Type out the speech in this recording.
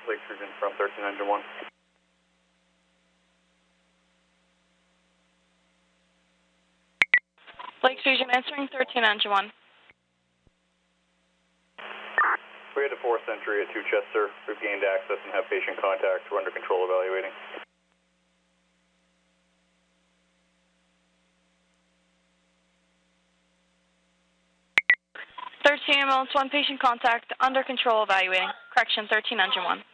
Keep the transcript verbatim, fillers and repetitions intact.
Lake Fusion from thirteen engine one. Lake Fusion answering thirteen engine one. We had a fourth entry at two Chester. We've gained access and have patient contact. We're under control evaluating. thirteen ambulance one, patient contact, under control evaluating. Correction, thirteen engine one.